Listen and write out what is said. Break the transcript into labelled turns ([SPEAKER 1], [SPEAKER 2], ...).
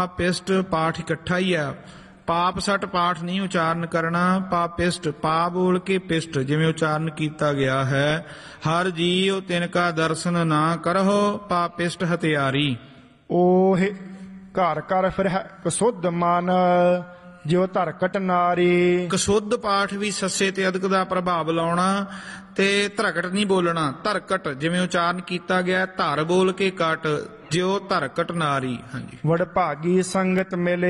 [SPEAKER 1] ਪਾਪਿਸ਼ਟ ਪਾਠ ਇਕੱਠਾ ਹੀ ਆ। ਪਾਪ ਸਟ ਪਾਠ ਨਹੀਂ ਉਚਾਰਨ ਕਰਨਾ। ਪਾਪਿਸ਼ਟ ਪਾ ਬੋਲ ਕੇ ਪਿਸ਼ਟ ਜਿਵੇਂ ਉਚਾਰਨ ਕੀਤਾ ਗਿਆ ਹੈ। ਹਰ ਜੀਉ ਤਿਨ ਕਾ ਦਰਸ਼ਨ ਨਾ ਕਰਹੁ ਪਾਪਿਸ਼ਟ ਹਤਿਆਰੀ।
[SPEAKER 2] ਓਹ ਘਰ ਘਰ ਫਿਰ ਕਸੁੱਧ ਮਨ ਜਿਉ ਧਰਕਟ ਨਾਰੀ।
[SPEAKER 1] ਕਸੁੱਧ ਪਾਠ ਵੀ ਸੱਸੇ ਤੇ ਅਦਕ ਦਾ ਪ੍ਰਭਾਵ ਲਾਉਣਾ ਤੇ ਧਰਕਟ ਨਹੀਂ ਬੋਲਣਾ। ਧਰਕਟ ਜਿਵੇਂ ਉਚਾਰਨ ਕੀਤਾ ਗਿਆ ਧਰ ਬੋਲ ਕੇ ਕਟ ਜਿਉ ਧਰਕਟ ਨਾਰੀ। ਹਾਂਜੀ।
[SPEAKER 2] ਵਡਭਾਗੀ ਸੰਗਤ ਮਿਲੇ